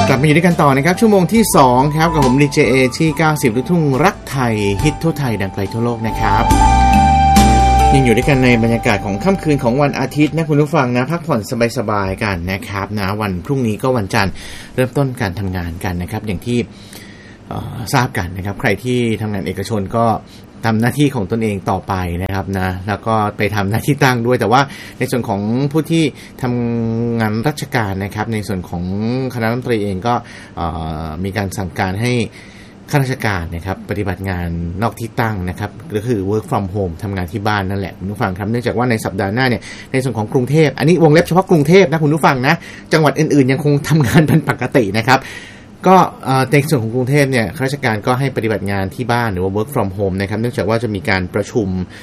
กลับมาอยู่ด้วยกันต่อนะครับชั่วโมงที่2ครับกับผมดีเจเอที่90ลูกทุ่งรักไทยฮิตทั่วไทยดังไกลทั่วโลกนะครับยังอยู่ด้วยกันในบรรยากาศของค่ำคืนของวันอาทิตย์นะคุณผู้ฟังนะพักผ่อนสบายๆกันนะครับนะวันพรุ่งนี้ก็วันจันทร์เริ่มต้นการทำงานกันนะครับอย่างที่ทราบกันนะครับใครที่ทำงานเอกชนก็ทำหน้าที่ของตนเองต่อไปนะครับนะแล้วก็ไปทำหน้าที่ตั้งด้วยแต่ว่าในส่วนของผู้ที่ทำงานราชการนะครับในส่วนของคณะรัฐมนตรีเองก็มีการสั่งการให้ข้าราชการนะครับปฏิบัติงานนอกที่ตั้งนะครับก็คือ work from home ทำงานที่บ้านนั่นแหละคุณผู้ฟังครับเนื่องจากว่าในสัปดาห์หน้าเนี่ยในส่วนของกรุงเทพอันนี้วงเล็บเฉพาะกรุงเทพนะคุณผู้ฟังนะจังหวัดอื่นๆยังคงทำงานเป็นปกตินะครับก็ในส่วนของกรุงเทพเนี่ยข้าราชการก็ให้ปฏิบัติงานที่บ้านหรือว่า work from home นะครับเนื่องจากว่าจะมีการประชุม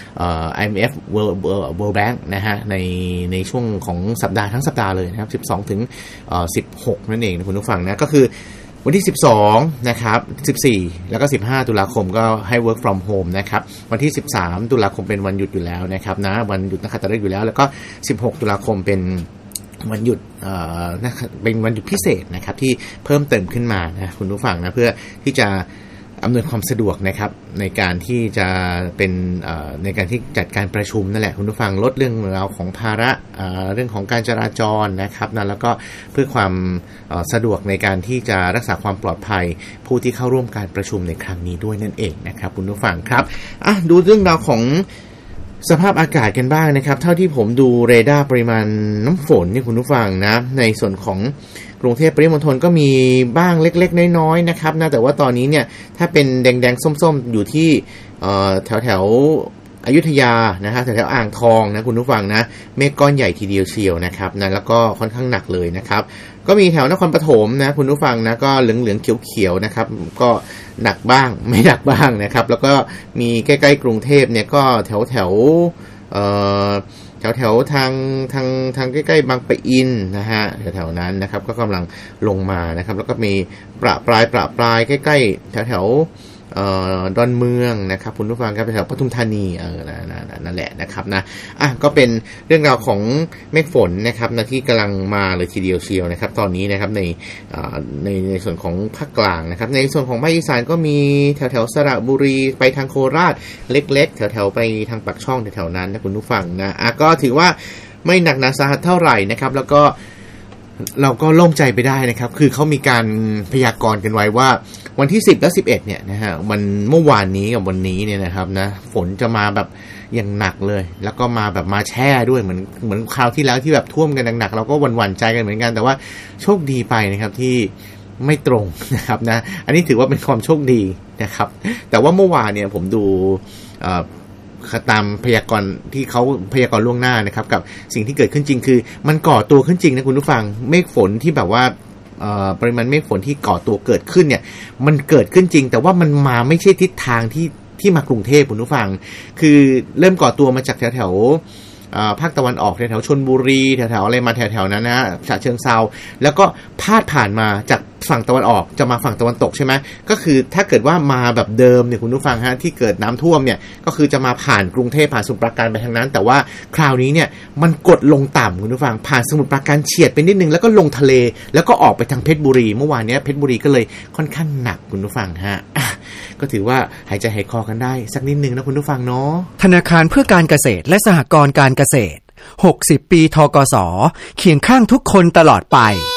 IMF World Bank นะฮะในช่วงของสัปดาห์ทั้งสัปดาห์เลยนะครับ12ถึง16นั่นเองนะคุณผู้ฟังนะก็คือวันที่12นะครับ14แล้วก็15ตุลาคมก็ให้ work from home นะครับวันที่13ตุลาคมเป็นวันหยุดอยู่แล้วนะครับนะวันหยุดนักขัตฤกษ์อยู่แล้วแล้วก็16ตุลาคมเป็นวันหยุดเป็นวันหยุดพิเศษนะครับที่เพิ่มเติมขึ้นมานะคุณผู้ฟังนะเพื่อที่จะอำนวยความสะดวกนะครับในการที่จะเป็นในการที่จัดการประชุมนั่นแหละคุณผู้ฟังลดเรื่องราวของภาระเรื่องของการจราจรนะครับนะแล้วก็เพื่อความสะดวกในการที่จะรักษาความปลอดภัยผู้ที่เข้าร่วมการประชุมในครั้งนี้ด้วยนั่นเองนะครับคุณผู้ฟังครับดูเรื่องราวของสภาพอากาศกันบ้างนะครับเท่าที่ผมดูเรดาร์ปริมาณน้ำฝนนี่คุณผู้ฟังนะในส่วนของกรุงเทพปริมณฑลก็มีบ้างเล็กๆน้อยๆนะครับนะแต่ว่าตอนนี้เนี่ยถ้าเป็นแดงๆส้มๆอยู่ที่แถวอยุธยานะฮะแถวอ่างทองนะคุณผู้ฟังนะเมฆก้อนใหญ่ทีเดียวเชียวนะครับนะแล้วก็ค่อนข้างหนักเลยนะครับก็มีแถวนครปฐมนะคุณผู้ฟังนะก็เหลืองๆเขียวๆนะครับก็หนักบ้างไม่หนักบ้างนะครับแล้วก็มีใกล้ๆกรุงเทพเนี่ยก็แถวทางใกล้ๆบางปะอินนะฮะแถวๆนั้นนะครับก็กำลังลงมานะครับแล้วก็มีประปรายใกล้ๆแถวดอนเมืองนะครับคุณผู้ฟังครับแถวปทุมธานีนั่นแหละนะครับนะก็เป็นเรื่องราวของเมฆฝนนะครับนะที่กำลังมาเลยทีเดียวเชียวนะครับตอนนี้นะครับในส่วนของภาคกลางนะครับในส่วนของภาคอีสานก็มีแถวสระบุรีไปทางโคราชเล็กๆแถวไปทางปากช่องแถวๆนั้นนะคุณผู้ฟังนะก็ถือว่าไม่หนักหนาสาหัสเท่าไหร่นะครับแล้วก็เราก็โล่งใจไปได้นะครับคือเขามีการพยากรณ์กันไว้ว่าวันที่10และ11เนี่ยนะฮะวันเมื่อวานนี้กับวันนี้เนี่ยนะครับนะฝนจะมาแบบอย่างหนักเลยแล้วก็มาแบบมาแช่ด้วยเหมือนคราวที่แล้วที่แบบท่วมกันหนักๆเราก็หวั่นใจกันเหมือนกันแต่ว่าโชคดีไปนะครับที่ไม่ตรงนะครับนะอันนี้ถือว่าเป็นความโชคดีนะครับแต่ว่าเมื่อวานเนี่ยผมดูตามพยากรณ์ที่เขาพยากรณ์ล่วงหน้านะครับกับสิ่งที่เกิดขึ้นจริงคือมันก่อตัวขึ้นจริงนะคุณผู้ฟังเมฆฝนที่แบบว่าปริมาณเมฆฝนที่ก่อตัวเกิดขึ้นเนี่ยมันเกิดขึ้นจริงแต่ว่ามันมาไม่ใช่ทิศทางที่มากรุงเทพคุณผู้ฟังคือเริ่มก่อตัวมาจากแถวภาคตะวันออกแถวชลบุรีแถวอะไรมาแถวๆนั้นนะฉะเชิงเทราแล้วก็พาดผ่านมาจากฝั่งตะวันออกจะมาฝั่งตะวันตกใช่ไหมก็คือถ้าเกิดว่ามาแบบเดิมเนี่ยคุณผู้ฟังฮะที่เกิดน้ำท่วมเนี่ยก็คือจะมาผ่านกรุงเทพผ่านสมุทรปราการไปทางนั้นแต่ว่าคราวนี้เนี่ยมันกดลงต่ำคุณผู้ฟังผ่านสมุทรปราการเฉียดไปนิดนึงแล้วก็ลงทะเลแล้วก็ออกไปทางเพชรบุรีเมื่อวานนี้เพชรบุรีก็เลยค่อนข้างหนักคุณผู้ฟังฮะก็ถือว่าหายใจหายคอกันได้สักนิดนึงนะคุณผู้ฟังเนาะธนาคารเพื่อการเกษตรและสหกรณ์การเกษตร60 ปีธกส.เคียงข้างทุกคนตลอดไป